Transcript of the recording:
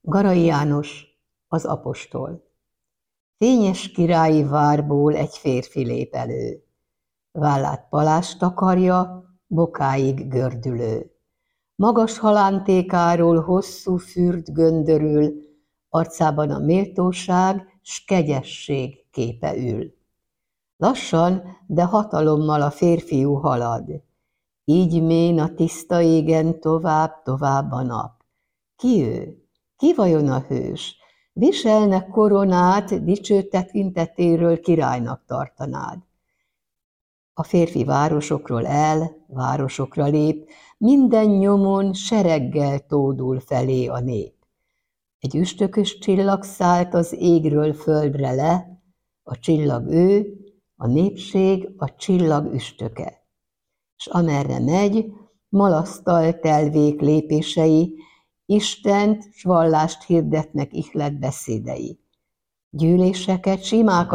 Garai János, az apostol. Fényes királyi várból egy férfi lép elő. Vállát palást takarja, bokáig gördülő. Magas halántékáról hosszú fürd göndörül, arcában a méltóság s kegyesség képe ül. Lassan, de hatalommal a férfiú halad. Így mén a tiszta égen tovább a nap. Ki ő? Ki vajon a hős? Viselne koronát, dicső tekintetéről királynak tartanád. A férfi városokról városokra lép, minden nyomon sereggel tódul felé a nép. Egy üstökös csillag szállt az égről földre le, a csillag ő, a népség a csillag üstöke. S amerre megy, malasztalt elvék lépései, Istent s vallást hirdetnek ihlet beszédei. Gyűléseket, simákat